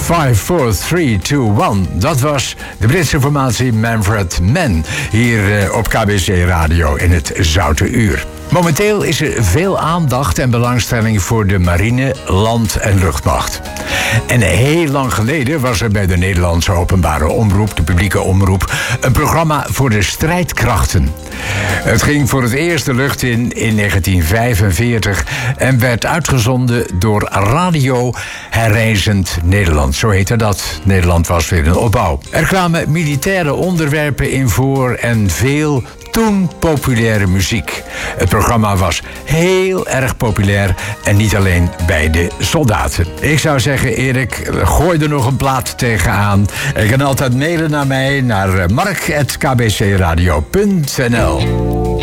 5, 4, 3, 2, 1. Dat was de Britse formatie Manfred Mann. Hier op KBC Radio in het Zoute Uur. Momenteel is er veel aandacht en belangstelling voor de marine, land- en luchtmacht. En heel lang geleden was er bij de Nederlandse openbare omroep, de publieke omroep, een programma voor de strijdkrachten. Het ging voor het eerst de lucht in 1945 en werd uitgezonden door Radio Herrijzend Nederland. Zo heette dat. Nederland was weer in opbouw. Er kwamen militaire onderwerpen in voor en veel toen populaire muziek. Het programma was heel erg populair en niet alleen bij de soldaten. Ik zou zeggen, Erik, gooi er nog een plaat tegenaan. Je kan altijd mailen naar mij, naar mark@kbcradio.nl.